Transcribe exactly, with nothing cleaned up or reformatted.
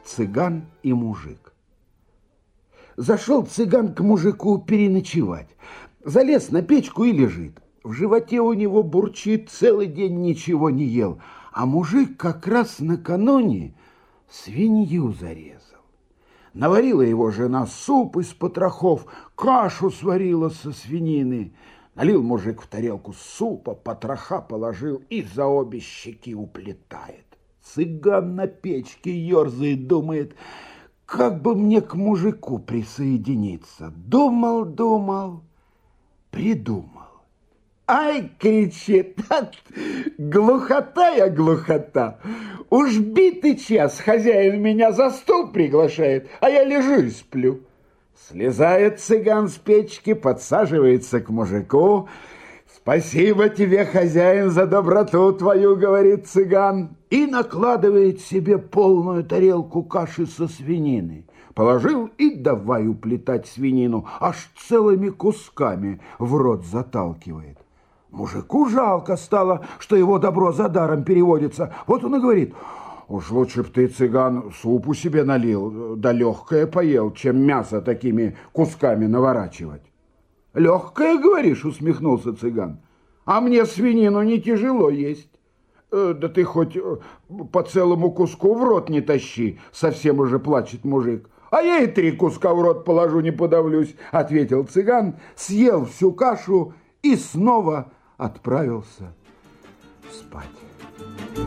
Цыган и мужик. Зашел цыган к мужику переночевать. Залез на печку и лежит. В животе у него бурчит, целый день ничего не ел. А мужик как раз накануне свинью зарезал. Наварила его жена суп из потрохов, кашу сварила со свинины. Налил мужик в тарелку супа, потроха положил и за обе щеки уплетает. Цыган на печке ерзает, думает, как бы мне к мужику присоединиться. Думал, думал, придумал. Ай, кричит, глухота я глухота. Уж битый час хозяин меня за стол приглашает, а я лежу и сплю. Слезает цыган с печки, подсаживается к мужику. Спасибо тебе, хозяин, за доброту твою, говорит цыган, и накладывает себе полную тарелку каши со свинины. Положил и давай уплетать свинину, аж целыми кусками в рот заталкивает. Мужику жалко стало, что его добро за даром переводится. Вот он и говорит: уж лучше б ты, цыган, супу себе налил, да легкое поел, чем мясо такими кусками наворачивать. Легкое, говоришь, усмехнулся цыган. А мне свинину не тяжело есть. Э, да ты хоть по целому куску в рот не тащи, совсем уже плачет мужик. А я и три куска в рот положу, не подавлюсь, ответил цыган, съел всю кашу и снова отправился спать.